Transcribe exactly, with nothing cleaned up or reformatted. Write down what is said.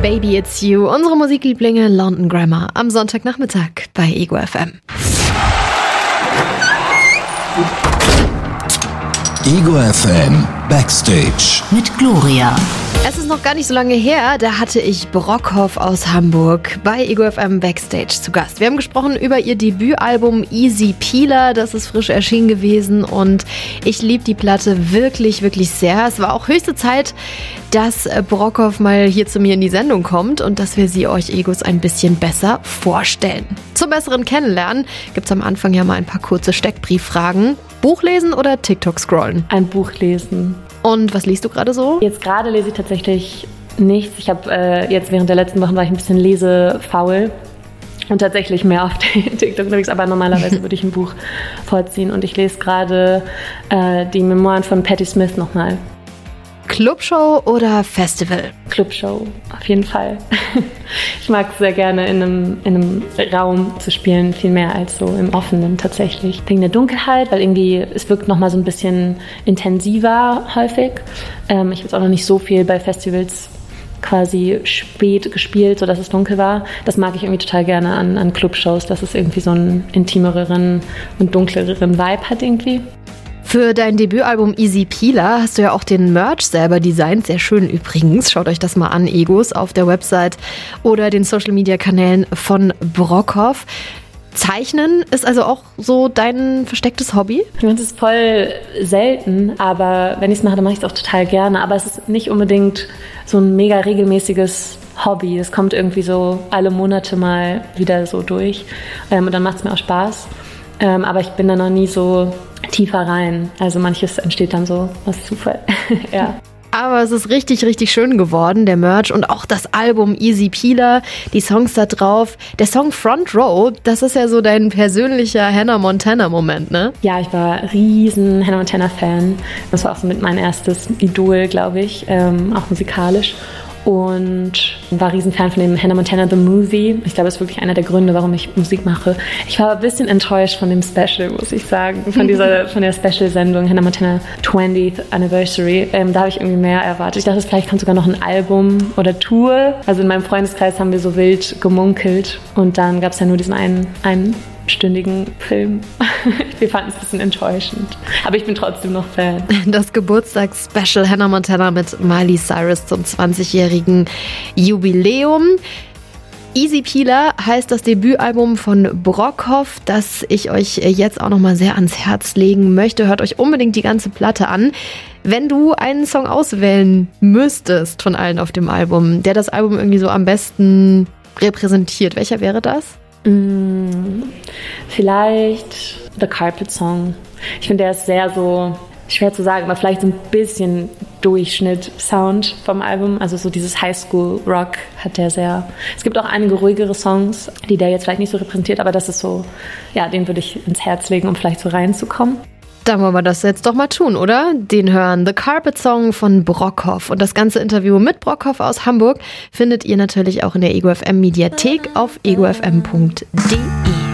Baby It's You, unsere Musiklieblinge London Grammar am Sonntagnachmittag bei Ego F M. Ego F M Backstage mit Gloria. Es ist noch gar nicht so lange her, da hatte ich Brockhoff aus Hamburg bei Ego F M Backstage zu Gast. Wir haben gesprochen über ihr Debütalbum Easy Peeler, das ist frisch erschienen gewesen und ich liebe die Platte wirklich, wirklich sehr. Es war auch höchste Zeit, dass Brockhoff mal hier zu mir in die Sendung kommt und dass wir sie euch Egos ein bisschen besser vorstellen. Zum besseren Kennenlernen gibt es am Anfang ja mal ein paar kurze Steckbrieffragen. Buch lesen oder TikTok scrollen? Ein Buch lesen. Und was liest du gerade so? Jetzt gerade lese ich tatsächlich nichts. Ich habe äh, jetzt während der letzten Wochen war ich ein bisschen lesefaul und tatsächlich mehr auf TikTok unterwegs, aber normalerweise würde ich ein Buch vorziehen. Und ich lese gerade äh, die Memoiren von Patti Smith nochmal. Clubshow oder Festival? Clubshow, auf jeden Fall. Ich mag es sehr gerne, in einem, in einem Raum zu spielen, viel mehr als so im Offenen tatsächlich. Wegen der Dunkelheit, weil irgendwie es wirkt nochmal so ein bisschen intensiver häufig. Ähm, ich habe jetzt auch noch nicht so viel bei Festivals quasi spät gespielt, sodass es dunkel war. Das mag ich irgendwie total gerne an, an Clubshows, dass es irgendwie so einen intimeren und dunkleren Vibe hat irgendwie. Für dein Debütalbum Easy Peeler hast du ja auch den Merch selber designt. Sehr schön übrigens. Schaut euch das mal an, Egos, auf der Website oder den Social-Media-Kanälen von Brockhoff. Zeichnen ist also auch so dein verstecktes Hobby? Ich finde es voll selten, aber wenn ich es mache, dann mache ich es auch total gerne. Aber es ist nicht unbedingt so ein mega regelmäßiges Hobby. Es kommt irgendwie so alle Monate mal wieder so durch ähm, und dann macht es mir auch Spaß. Ähm, aber ich bin da noch nie so tiefer rein. Also manches entsteht dann so aus Zufall. Ja. Aber es ist richtig, richtig schön geworden, der Merch und auch das Album Easy Peeler, die Songs da drauf. Der Song Front Row, das ist ja so dein persönlicher Hannah Montana-Moment, ne? Ja, ich war riesen Hannah Montana-Fan. Das war auch so mit mein erstes Idol, glaube ich, ähm, auch musikalisch. Und war riesen Fan von dem Hannah Montana The Movie. Ich glaube, das ist wirklich einer der Gründe, warum ich Musik mache. Ich war ein bisschen enttäuscht von dem Special, muss ich sagen, von dieser von der Special-Sendung Hannah Montana twentieth Anniversary. Ähm, da habe ich irgendwie mehr erwartet. Ich dachte, vielleicht kommt sogar noch ein Album oder Tour. Also in meinem Freundeskreis haben wir so wild gemunkelt. Und dann gab es ja nur diesen einen, einen stündigen Film. Wir fanden es ein bisschen enttäuschend. Aber ich bin trotzdem noch Fan. Das Geburtstagsspecial Hannah Montana mit Miley Cyrus zum zwanzigjährigen Jubiläum. Easy Peeler heißt das Debütalbum von Brockhoff, das ich euch jetzt auch nochmal sehr ans Herz legen möchte. Hört euch unbedingt die ganze Platte an. Wenn du einen Song auswählen müsstest von allen auf dem Album, der das Album irgendwie so am besten repräsentiert, welcher wäre das? Vielleicht The Carpet Song. Ich finde, der ist sehr so, schwer zu sagen, aber vielleicht so ein bisschen Durchschnitt-Sound vom Album. Also so dieses Highschool-Rock hat der sehr. Es gibt auch einige ruhigere Songs, die der jetzt vielleicht nicht so repräsentiert, aber das ist so, ja, den würde ich ins Herz legen, um vielleicht so reinzukommen. Dann wollen wir das jetzt doch mal tun, oder? Den hören. The Carpet Song von Brockhoff. Und das ganze Interview mit Brockhoff aus Hamburg findet ihr natürlich auch in der Ego F M Mediathek auf ego f m punkt d e.